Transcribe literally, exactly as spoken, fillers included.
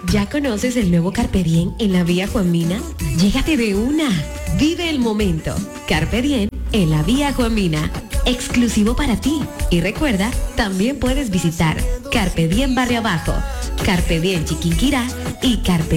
¿Ya conoces el nuevo Carpe Diem en la vía Juan Mina? Llégate de una. Vive el momento. Carpe Diem en la vía Juan Mina. Exclusivo para ti. Y recuerda, también puedes visitar Carpe Diem Barrio Abajo, Carpe Diem Chiquinquirá y Carpe